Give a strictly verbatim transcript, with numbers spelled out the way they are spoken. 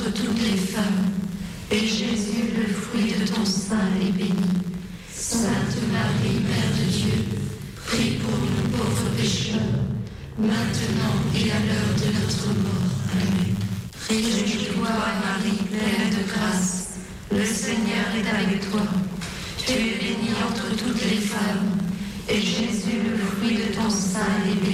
entre toutes les femmes, et Jésus, le fruit de ton sein, est béni. Sainte Marie, Mère de Dieu, prie pour nous pauvres pécheurs, maintenant et à l'heure de notre mort. Amen. Réjouis-toi, Marie, pleine de grâce, le Seigneur est avec toi. Tu es bénie entre toutes les femmes, et Jésus, le fruit de ton sein, est béni.